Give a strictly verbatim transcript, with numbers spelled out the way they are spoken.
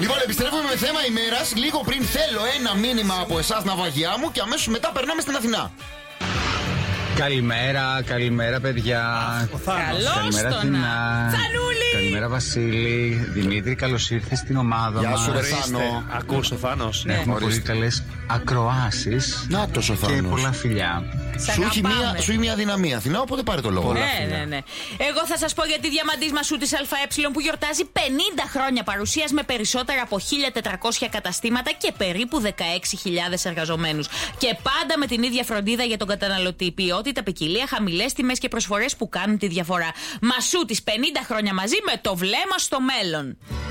Λοιπόν, επιστρέφουμε με θέμα ημέρας. Λίγο πριν θέλω ένα μήνυμα από εσάς, ναυαγιά μου, και αμέσως μετά περνάμε στην Αθηνά. Καλημέρα, καλημέρα παιδιά. Καλώς καλημέρα τον Θανούλη. Καλημέρα Βασίλη. Δημήτρη, καλώς ήρθες στην ομάδα Γεια μας. σου, ρε Θάνο. Ακούς ο Θάνος. Ναι, έχουμε πολύ καλές ακροάσεις. Να το ο και Θάνος. πολλά φιλιά. Σου έχει μία, σου έχει μία δυναμία, Αθηνά, οπότε πάρε το λόγο. Ναι, ναι, ναι. Εγώ θα σας πω για τη διαμαντής Μασού της ΑΕ που γιορτάζει πενήντα χρόνια παρουσίας με περισσότερα από χίλια τετρακόσια καταστήματα και περίπου δεκαέξι χιλιάδες εργαζομένους. Και πάντα με την ίδια φροντίδα για τον καταναλωτή. Ποιότητα, ποικιλία, χαμηλές τιμές και προσφορές που κάνουν τη διαφορά. Μασού της πενήντα χρόνια μαζί με το βλέμμα στο μέλλον.